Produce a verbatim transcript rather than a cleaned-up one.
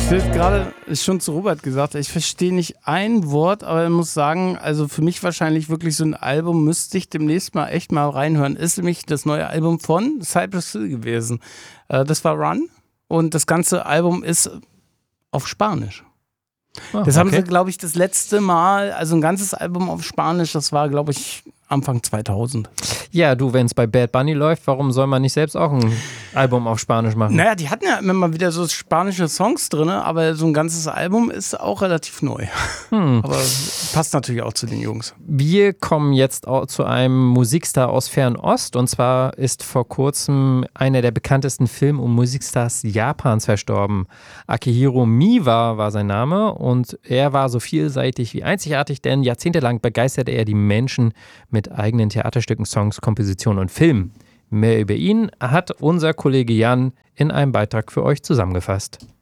Ich will gerade schon zu Robert gesagt, ich verstehe nicht ein Wort, aber ich muss sagen, also für mich wahrscheinlich wirklich so ein Album müsste ich demnächst mal echt mal reinhören. Ist nämlich das neue Album von Cypress Hill gewesen. Das war Run und das ganze Album ist auf Spanisch. Oh, das haben okay. sie, glaube ich, das letzte Mal, also ein ganzes Album auf Spanisch, das war, glaube ich, Anfang zweitausend. Ja, du, wenn es bei Bad Bunny läuft, warum soll man nicht selbst auch ein Album auf Spanisch machen? Naja, die hatten ja immer mal wieder so spanische Songs drin, aber so ein ganzes Album ist auch relativ neu. Hm. Aber passt natürlich auch zu den Jungs. Wir kommen jetzt auch zu einem Musikstar aus Fernost, und zwar ist vor kurzem einer der bekanntesten Film- und Musikstars Japans verstorben. Akihiro Miwa war sein Name und er war so vielseitig wie einzigartig, denn jahrzehntelang begeisterte er die Menschen mit eigenen Theaterstücken, Songs, Kompositionen und Filmen. Mehr über ihn hat unser Kollege Jan in einem Beitrag für euch zusammengefasst.